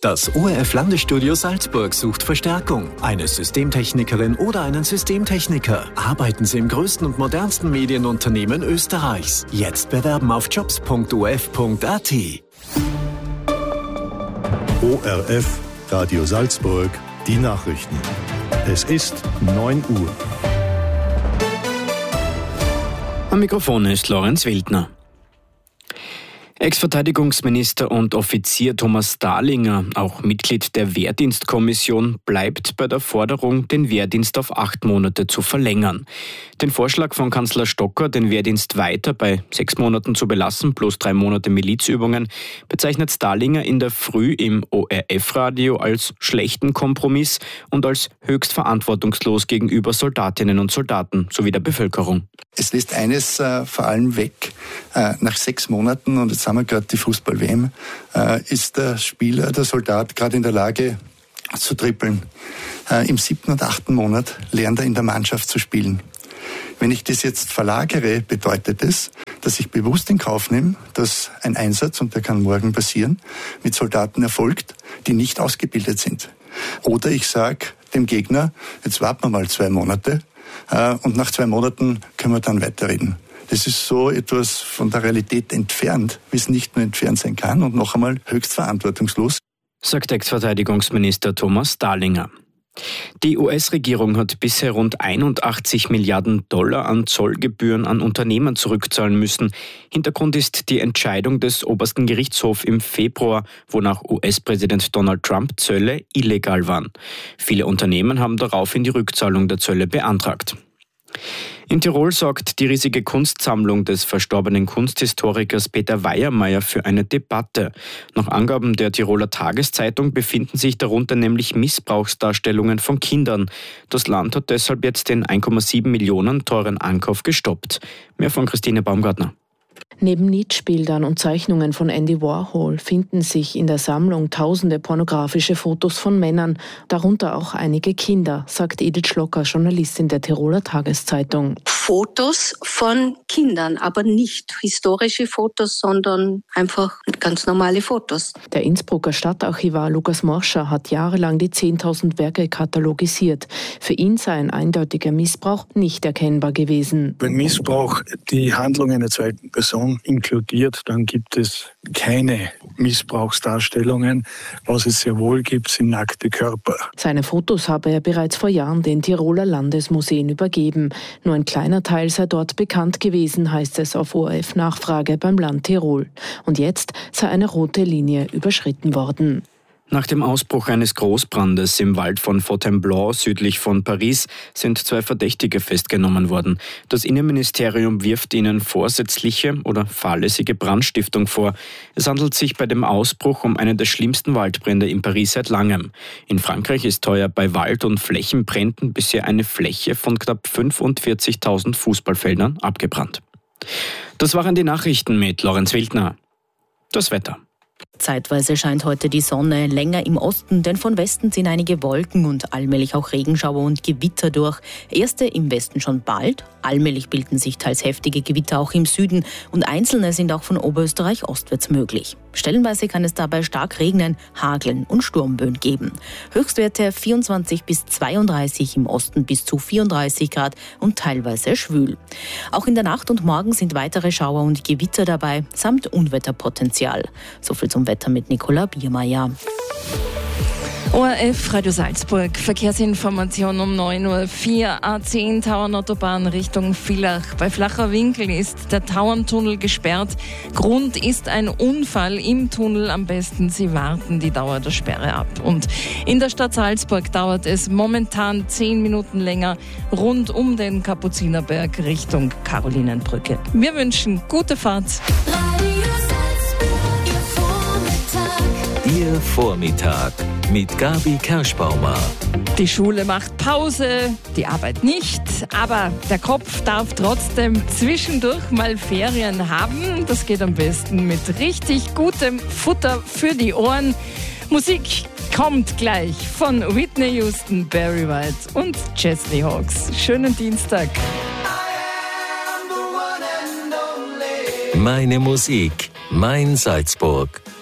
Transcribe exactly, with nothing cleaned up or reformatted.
Das O R F-Landesstudio Salzburg sucht Verstärkung. Eine Systemtechnikerin oder einen Systemtechniker. Arbeiten Sie im größten und modernsten Medienunternehmen Österreichs. Jetzt bewerben auf jobs punkt o r f punkt a t. O R F, Radio Salzburg, die Nachrichten. Es ist neun Uhr. Am Mikrofon ist Lorenz Wildner. Ex-Verteidigungsminister und Offizier Thomas Dahlinger, auch Mitglied der Wehrdienstkommission, bleibt bei der Forderung, den Wehrdienst auf acht Monate zu verlängern. Den Vorschlag von Kanzler Stocker, den Wehrdienst weiter bei sechs Monaten zu belassen, plus drei Monate Milizübungen, bezeichnet Dahlinger in der Früh im O R F-Radio als schlechten Kompromiss und als höchst verantwortungslos gegenüber Soldatinnen und Soldaten sowie der Bevölkerung. Es lässt eines äh, vor allem weg. Äh, nach sechs Monaten, und jetzt haben wir gerade die Fußball-W M, äh, ist der Spieler, der Soldat gerade in der Lage zu trippeln. Äh, Im siebten und achten Monat lernt er in der Mannschaft zu spielen. Wenn ich das jetzt verlagere, bedeutet es, dass ich bewusst in Kauf nehme, dass ein Einsatz, und der kann morgen passieren, mit Soldaten erfolgt, die nicht ausgebildet sind. Oder ich sage dem Gegner, jetzt warten wir mal zwei Monate, und nach zwei Monaten können wir dann weiterreden. Das ist so etwas von der Realität entfernt, wie es nicht nur entfernt sein kann, und noch einmal höchst verantwortungslos, sagt Ex-Verteidigungsminister Thomas Dahlinger. Die U S-Regierung hat bisher rund einundachtzig Milliarden Dollar an Zollgebühren an Unternehmen zurückzahlen müssen. Hintergrund ist die Entscheidung des obersten Gerichtshofs im Februar, wonach U S-Präsident Donald Trump Zölle illegal waren. Viele Unternehmen haben daraufhin die Rückzahlung der Zölle beantragt. In Tirol sorgt die riesige Kunstsammlung des verstorbenen Kunsthistorikers Peter Weiermeier für eine Debatte. Nach Angaben der Tiroler Tageszeitung befinden sich darunter nämlich Missbrauchsdarstellungen von Kindern. Das Land hat deshalb jetzt den eins Komma sieben Millionen teuren Ankauf gestoppt. Mehr von Christine Baumgartner. Neben Nietzsche-Bildern und Zeichnungen von Andy Warhol finden sich in der Sammlung tausende pornografische Fotos von Männern, darunter auch einige Kinder, sagt Edith Schlocker, Journalistin der Tiroler Tageszeitung. Fotos von Kindern, aber nicht historische Fotos, sondern einfach ganz normale Fotos. Der Innsbrucker Stadtarchivar Lukas Morscher hat jahrelang die zehntausend Werke katalogisiert. Für ihn sei ein eindeutiger Missbrauch nicht erkennbar gewesen. Wenn Missbrauch die Handlung einer zweiten Person inkludiert, dann gibt es keine Missbrauchsdarstellungen. Was es sehr wohl gibt, sind nackte Körper. Seine Fotos habe er bereits vor Jahren den Tiroler Landesmuseen übergeben. Nur ein kleiner Teil sei dort bekannt gewesen, heißt es auf O R F-Nachfrage beim Land Tirol. Und jetzt sei eine rote Linie überschritten worden. Nach dem Ausbruch eines Großbrandes im Wald von Fontainebleau südlich von Paris sind zwei Verdächtige festgenommen worden. Das Innenministerium wirft ihnen vorsätzliche oder fahrlässige Brandstiftung vor. Es handelt sich bei dem Ausbruch um einen der schlimmsten Waldbrände in Paris seit langem. In Frankreich ist heuer bei Wald- und Flächenbränden bisher eine Fläche von knapp fünfundvierzigtausend Fußballfeldern abgebrannt. Das waren die Nachrichten mit Lorenz Wildner. Das Wetter. Zeitweise scheint heute die Sonne, länger im Osten, denn von Westen ziehen einige Wolken und allmählich auch Regenschauer und Gewitter durch. Erste im Westen schon bald, allmählich bilden sich teils heftige Gewitter auch im Süden und einzelne sind auch von Oberösterreich ostwärts möglich. Stellenweise kann es dabei stark regnen, hageln und Sturmböen geben. Höchstwerte vierundzwanzig bis zweiunddreißig, im Osten bis zu vierunddreißig Grad und teilweise schwül. Auch in der Nacht und morgen sind weitere Schauer und Gewitter dabei, samt Unwetterpotenzial. So viel zum Wetter mit Nicola Biermeier. O R F, Radio Salzburg, Verkehrsinformation um neun Uhr vier, A zehn Tauernautobahn Richtung Villach. Bei Flacher Winkel ist der Tauerntunnel gesperrt. Grund ist ein Unfall im Tunnel. Am besten Sie warten die Dauer der Sperre ab. Und in der Stadt Salzburg dauert es momentan zehn Minuten länger rund um den Kapuzinerberg Richtung Karolinenbrücke. Wir wünschen gute Fahrt. Ihr Vormittag mit Gabi Kerschbaumer. Die Schule macht Pause, die Arbeit nicht, aber der Kopf darf trotzdem zwischendurch mal Ferien haben. Das geht am besten mit richtig gutem Futter für die Ohren. Musik kommt gleich von Whitney Houston, Barry White und Chesley Hawks. Schönen Dienstag. Meine Musik, mein Salzburg.